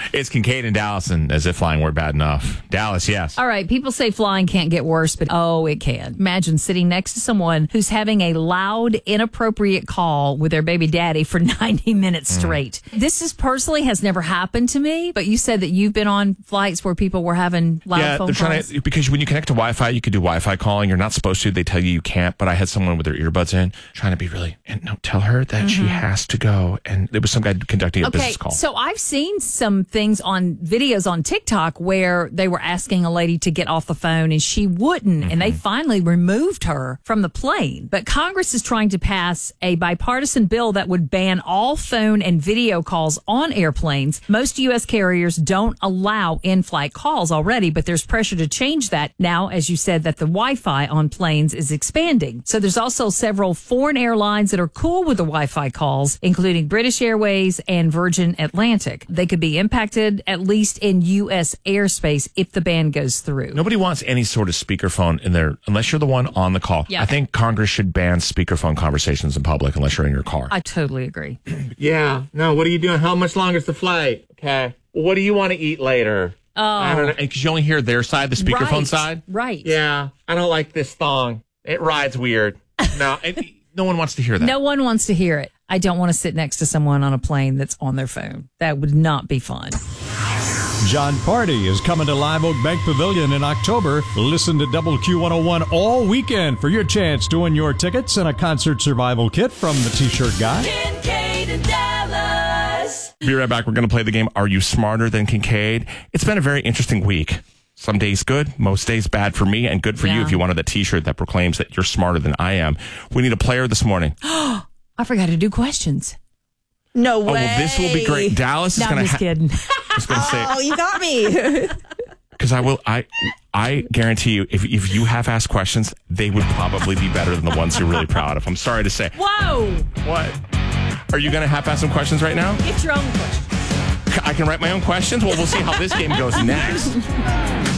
It's Kincaid and Dallas, and as if flying weren't bad enough. Dallas, yes. All right, people say flying can't get worse, but it can. Imagine sitting next to someone who's having a loud, inappropriate call with their baby daddy for 90 minutes straight. This personally has never happened to me, but you said that you've been on flights where people were having loud phone calls. Because when you connect to Wi-Fi, you can do Wi-Fi calling. You're not supposed to. They tell you can't, but I had someone with their earbuds in trying to be really, and no, tell her that she has to go. And there was some guy conducting a business call. So I've seen some things on videos on TikTok where they were asking a lady to get off the phone and she wouldn't. And they finally removed her from the plane. But Congress is trying to pass a bipartisan bill that would ban all phone and video calls on airplanes. Most U.S. carriers don't allow in-flight calls already, but there's pressure to change that now, as you said, that the Wi-Fi on planes is expanding. So there's also several foreign airlines that are cool with the Wi-Fi calls, including British Airways and Virgin Atlantic. They could be impacted, at least in U.S. airspace, if the ban goes through. Nobody wants any sort of speakerphone in there unless you're the one on the call. Yeah. I think Congress should ban speakerphone conversations in public unless you're in your car. I totally agree. Yeah. No, what are you doing? How much longer is the flight? Okay. What do you want to eat later? I don't know. Because you only hear their side, the speakerphone side. Right. Yeah. I don't like this thong. It rides weird. No, no one wants to hear that. No one wants to hear it. I don't want to sit next to someone on a plane that's on their phone. That would not be fun. John Party is coming to Live Oak Bank Pavilion in October. Listen to Double Q101 all weekend for your chance to win your tickets and a concert survival kit from the T-Shirt Guy. Kincaid and Dallas. Be right back. We're going to play the game, Are You Smarter Than Kincaid? It's been a very interesting week. Some days good, most days bad for me, and good for you if you wanted a T-shirt that proclaims that you're smarter than I am. We need a player this morning. I forgot to do questions. No way. Oh, well, this will be great. Dallas is No, going I'm to just kidding. say, Oh, you got me. because I guarantee you, if you half-asked questions, they would probably be better than the ones you're really proud of. I'm sorry to say. Whoa! What? Are you going to half-ask some questions right now? Get your own questions. I can write my own questions? Well, we'll see how this game goes next.